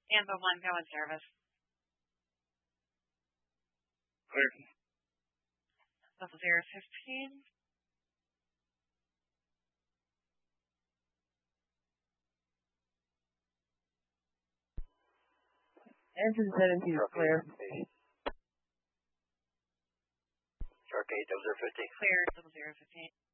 Tampa 1, go in service. Clear. 0015. Engine 17 is clear. Shark 8, 0015. Clear, 0015.